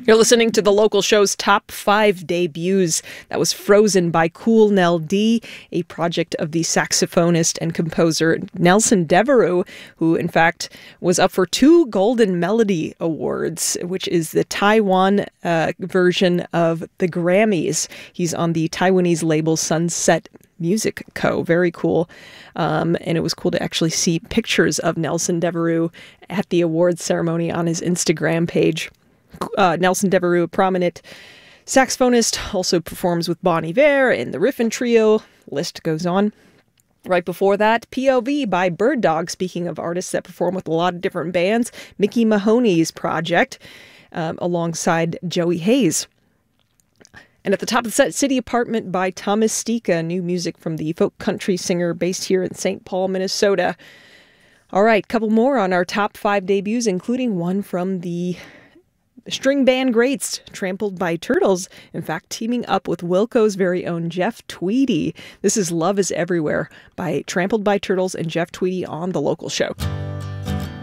You're listening to the local show's top 5 debuts. That was Frozen by Cool Nell D, a project of the saxophonist and composer Nelson Devereux, who in fact was up for 2 Golden Melody Awards, which is the Taiwan version of the Grammys. He's on the Taiwanese label Sunset Music Co. Very cool. And it was cool to actually see pictures of Nelson Devereux at the awards ceremony on his Instagram page. Nelson Devereux, a prominent saxophonist, also performs with Bon Iver and the Riffin Trio. List goes on. Right before that, POV by Bird Dog. Speaking of artists that perform with a lot of different bands, Mickey Mahoney's project alongside Joey Hayes. And at the top of the set, City Apartment by Thomas Stika, new music from the folk country singer based here in St. Paul, Minnesota. All right, couple more on our top 5 debuts, including one from the string band greats, Trampled by Turtles, in fact, teaming up with Wilco's very own Jeff Tweedy. This is Love is Everywhere by Trampled by Turtles and Jeff Tweedy on The Local Show.